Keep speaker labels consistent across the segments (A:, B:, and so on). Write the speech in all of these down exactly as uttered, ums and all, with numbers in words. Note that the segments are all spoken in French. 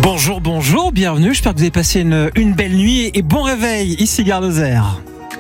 A: Bonjour, bonjour, bienvenue, j'espère que vous avez passé une, une belle nuit et bon réveil, ici Gare d'Ozère.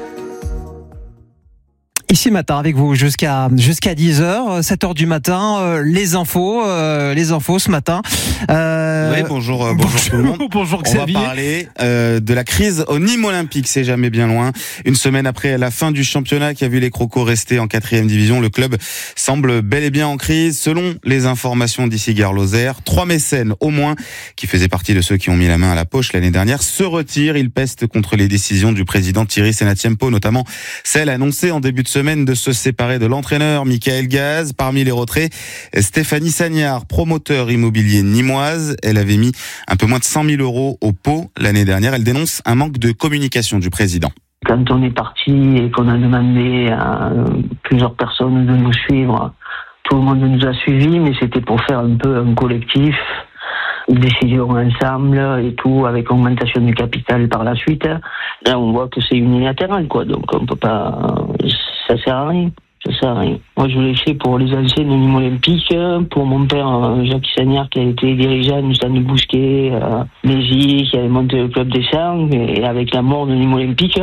A: Ici matin avec vous jusqu'à jusqu'à dix heures, sept heures du matin, euh, les infos, euh, les infos ce matin.
B: Euh, oui, bonjour, euh, bonjour, bonjour tout le monde.
A: Bonjour Xavier.
B: On va parler euh, de la crise au Nîmes Olympique, c'est jamais bien loin. Une semaine après la fin du championnat qui a vu les Crocos rester en quatrième division, le club semble bel et bien en crise. Selon les informations d'ici Gare d'Ozère, trois mécènes au moins, qui faisaient partie de ceux qui ont mis la main à la poche l'année dernière, se retirent. Ils pestent contre les décisions du président Thierry Senatiempo, notamment celle annoncée en début de semaine de se séparer de l'entraîneur Michael Gaz. Parmi les retraits, Stéphanie Sagnard, promoteur immobilier nîmoise. Elle avait mis un peu moins de cent mille euros au pot l'année dernière. Elle dénonce un manque de communication du président.
C: Quand on est parti et qu'on a demandé à plusieurs personnes de nous suivre, tout le monde nous a suivis, mais c'était pour faire un peu un collectif, une décision ensemble et tout, avec augmentation du capital par la suite. Là, on voit que c'est unilatéral, quoi. Donc, on peut pas, ça sert à rien. Ça sert à rien. Moi, je l'ai fait pour les anciens de Nîmes Olympique, pour mon père, Jacques Sagnard, qui a été dirigeant du Stade de Bousquet, euh, Nézy, qui avait monté le club des Sangs, et avec la mort de Nîmes Olympique.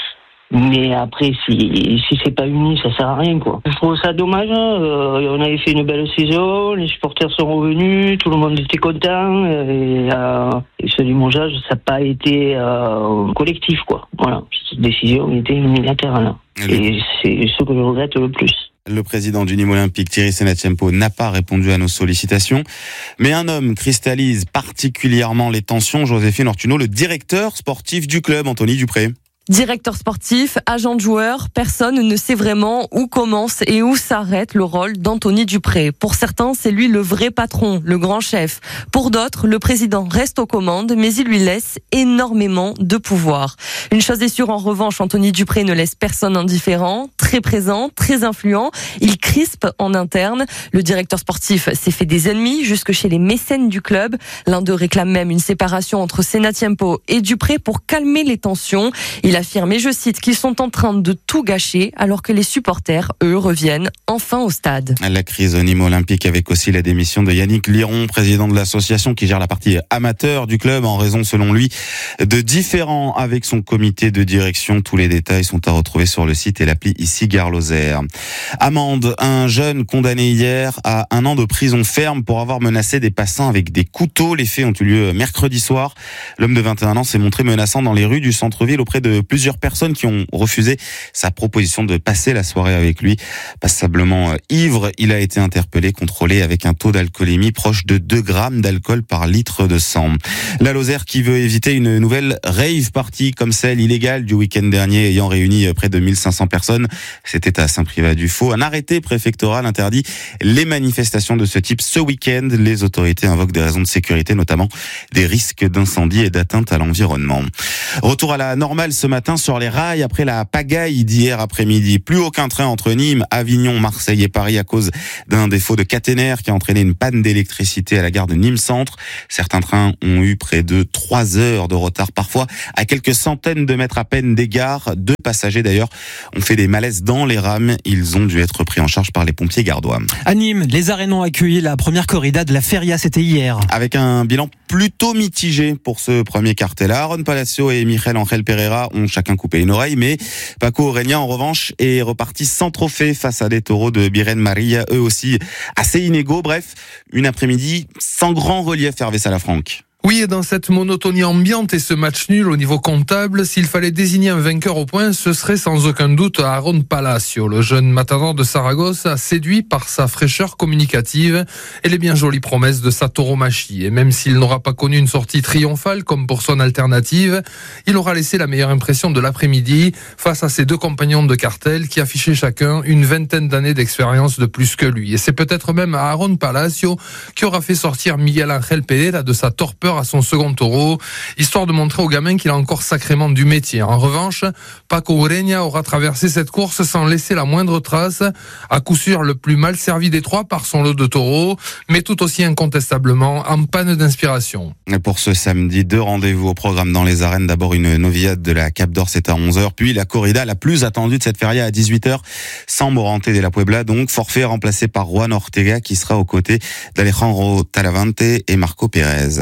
C: Mais après, si si c'est pas uni, ça sert à rien, quoi. Je trouve ça dommage. Euh, on avait fait une belle saison, les supporters sont revenus, tout le monde était content. Et, euh, et ce limogeage, ça n'a pas été euh, collectif, quoi. Voilà, cette décision était unilatérale. Et c'est ce que je regrette le plus.
B: Le président du Nîmes Olympique, Thierry Senatiempo, n'a pas répondu à nos sollicitations. Mais un homme cristallise particulièrement les tensions. Joséphine Ortuno, le directeur sportif du club, Anthony Dupré.
D: Directeur sportif, agent de joueur, personne ne sait vraiment où commence et où s'arrête le rôle d'Anthony Dupré. Pour certains, c'est lui le vrai patron, le grand chef. Pour d'autres, le président reste aux commandes, mais il lui laisse énormément de pouvoir. Une chose est sûre, en revanche, Anthony Dupré ne laisse personne indifférent, très présent, très influent. Il crispe en interne. Le directeur sportif s'est fait des ennemis jusque chez les mécènes du club. L'un d'eux réclame même une séparation entre Senatiempo et Dupré pour calmer les tensions. Il affirme, et je cite, qu'ils sont en train de tout gâcher alors que les supporters, eux, reviennent enfin au stade.
B: La crise au Nîmes Olympique avec aussi la démission de Yannick Liron, président de l'association qui gère la partie amateur du club en raison, selon lui, de différends avec son comité de direction. Tous les détails sont à retrouver sur le site et l'appli ici Gare d'Ozère. Amende, un jeune condamné hier à un an de prison ferme pour avoir menacé des passants avec des couteaux. Les faits ont eu lieu mercredi soir. L'homme de vingt et un ans s'est montré menaçant dans les rues du centre-ville auprès de plusieurs personnes qui ont refusé sa proposition de passer la soirée avec lui. Passablement ivre, il a été interpellé, contrôlé avec un taux d'alcoolémie proche de deux grammes d'alcool par litre de sang. La Lozère qui veut éviter une nouvelle rave party comme celle illégale du week-end dernier ayant réuni près de mille cinq cents personnes. C'était à Saint-Privat-du-Faux. Un arrêté préfectoral interdit les manifestations de ce type ce week-end. Les autorités invoquent des raisons de sécurité, notamment des risques d'incendie et d'atteinte à l'environnement. Retour à la normale ce matin sur les rails après la pagaille d'hier après-midi. Plus aucun train entre Nîmes, Avignon, Marseille et Paris à cause d'un défaut de caténaire qui a entraîné une panne d'électricité à la gare de Nîmes Centre. Certains trains ont eu près de trois heures de retard, parfois à quelques centaines de mètres à peine des gares. Deux passagers d'ailleurs ont fait des malaises dans les rames. Ils ont dû être pris en charge par les pompiers gardois.
A: À Nîmes, les Arénaux ont accueilli la première corrida de la Feria, c'était hier.
B: Avec un bilan plutôt mitigé pour ce premier cartel-là. Aaron Palacio et Michel Angel Pereira ont chacun coupé une oreille, mais Paco Aurélien, en revanche, est reparti sans trophée face à des taureaux de Biren Maria, eux aussi assez inégaux. Bref, une après-midi sans grand relief, Hervé Salafranque.
E: Oui, et dans cette monotonie ambiante et ce match nul au niveau comptable, s'il fallait désigner un vainqueur au point, ce serait sans aucun doute Aaron Palacio. Le jeune matador de Saragosse a séduit par sa fraîcheur communicative et les bien jolies promesses de sa tauromachie. Et même s'il n'aura pas connu une sortie triomphale comme pour son alternative, il aura laissé la meilleure impression de l'après-midi face à ses deux compagnons de cartel qui affichaient chacun une vingtaine d'années d'expérience de plus que lui. Et c'est peut-être même Aaron Palacio qui aura fait sortir Miguel Angel Pereira de sa torpeur à son second taureau, histoire de montrer au gamin qu'il a encore sacrément du métier. En revanche, Paco Aurélien aura traversé cette course sans laisser la moindre trace, à coup sûr le plus mal servi des trois par son lot de taureaux, mais tout aussi incontestablement en panne d'inspiration.
B: Et pour ce samedi, deux rendez-vous au programme dans les arènes. D'abord une novillade de la Cap d'Or, c'est à onze heures, puis la corrida la plus attendue de cette feria à dix-huit heures, sans Morante de la Puebla, donc forfait remplacé par Juan Ortega qui sera aux côtés d'Alejandro Talavante et Marco Pérez.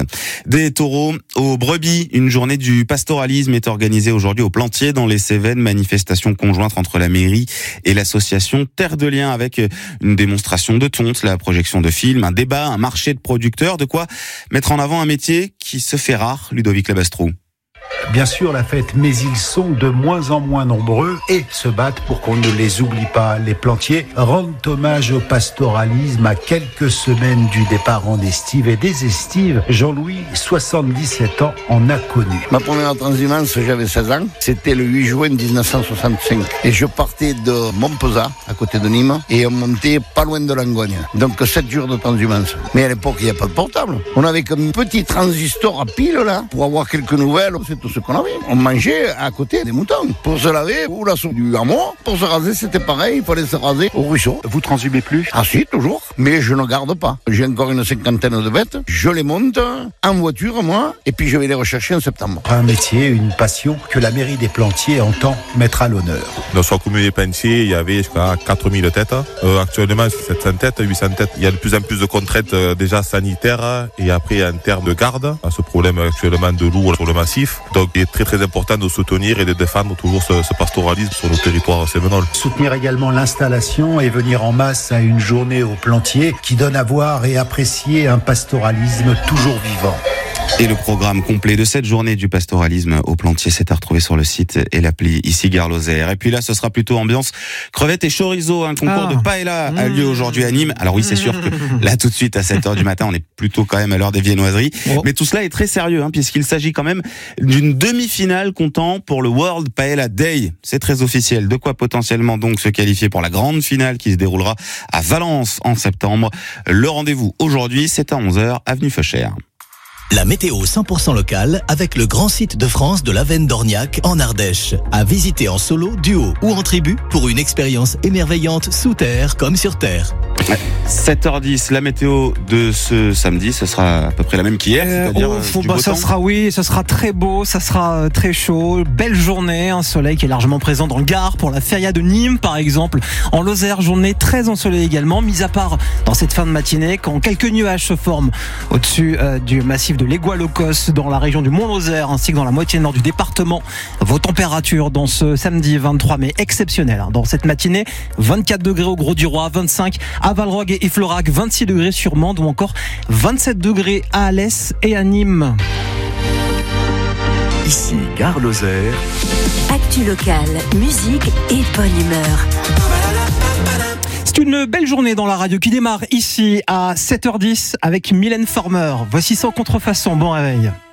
B: Des taureaux aux brebis. Une journée du pastoralisme est organisée aujourd'hui au Plantier dans les Cévennes. Manifestation conjointe entre la mairie et l'association Terre de Liens avec une démonstration de tonte, la projection de films, un débat, un marché de producteurs. De quoi mettre en avant un métier qui se fait rare, Ludovic Labastrou.
F: Bien sûr la fête, mais ils sont de moins en moins nombreux et se battent pour qu'on ne les oublie pas. Les Plantiers rendent hommage au pastoralisme à quelques semaines du départ en estive et des estives. Jean-Louis, soixante-dix-sept ans, en a connu.
G: Ma première transhumance, j'avais seize ans. C'était le huit juin dix-neuf cent soixante-cinq. Et je partais de Montpezat, à côté de Nîmes, et on montait pas loin de Langogne. Donc sept jours de transhumance. Mais à l'époque, il n'y a pas de portable. On avait comme un petit transistor à pile, là, pour avoir quelques nouvelles. C'est tout ce qu'on avait. On mangeait à côté des moutons. Pour se laver, ou la soupe du hameau. Pour se raser, c'était pareil. Il fallait se raser au ruisseau.
F: Vous transhumez plus ?
G: Ah si, toujours. Mais je ne garde pas. J'ai encore une cinquantaine de bêtes. Je les monte en voiture, moi, et puis je vais les rechercher en septembre.
F: Un métier, une passion que la mairie des Plantiers entend mettre à l'honneur.
H: Dans sa commune des Plantiers, il y avait jusqu'à quatre mille têtes. Euh, actuellement, c'est sept cents têtes, huit cents têtes. Il y a de plus en plus de contraintes euh, déjà sanitaires et après en termes de garde. À ce problème actuellement de loups sur le massif. Donc il est très très important de soutenir et de défendre toujours ce, ce pastoralisme sur nos territoires cévenols.
F: Soutenir également l'installation et venir en masse à une journée au Plantier qui donne à voir et apprécier un pastoralisme toujours vivant.
B: Et le programme complet de cette journée du pastoralisme au Plantier, c'est à retrouver sur le site et l'appli ici Gare Lozère. Et puis là, ce sera plutôt ambiance crevettes et chorizo. Un concours ah. de paella a lieu aujourd'hui à Nîmes. Alors oui, c'est sûr que là, tout de suite, à sept heures du matin, on est plutôt quand même à l'heure des viennoiseries. Oh. Mais tout cela est très sérieux, hein, puisqu'il s'agit quand même d'une demi-finale comptant pour le World Paella Day. C'est très officiel. De quoi potentiellement donc se qualifier pour la grande finale qui se déroulera à Valence en septembre. Le rendez-vous aujourd'hui, c'est à onze heures, avenue Feuchère.
I: La météo cent pour cent locale avec le grand site de France de l'Avenne d'Orniac en Ardèche. À visiter en solo, duo ou en tribu pour une expérience émerveillante sous terre comme sur terre.
B: sept heures dix, la météo de ce samedi, ce sera à peu près la même qu'hier,
A: euh,
B: c'est-à-dire
A: oh, faut,
B: du
A: bah,
B: beau
A: ça
B: temps.
A: sera oui, ça sera très beau, ça sera très chaud, belle journée, un soleil qui est largement présent dans le Gard pour la feria de Nîmes par exemple. En Lozère, journée très ensoleillée également, mis à part dans cette fin de matinée quand quelques nuages se forment au-dessus euh, du massif de l'Égois-Locos dans la région du Mont-Lozère ainsi que dans la moitié nord du département. Vos températures dans ce samedi vingt-trois mai exceptionnelles. Hein. Dans cette matinée, vingt-quatre degrés au Gros-du-Roi, vingt-cinq à Valrogue et Florac, vingt-six degrés sur Mende ou encore vingt-sept degrés à Alès et à Nîmes.
I: Ici Gare Lozère.
J: Actu locale, musique et bonne humeur.
A: C'est une belle journée dans la radio qui démarre ici à sept heures dix avec Mylène Farmer. Voici Sans contrefaçon. Bon réveil.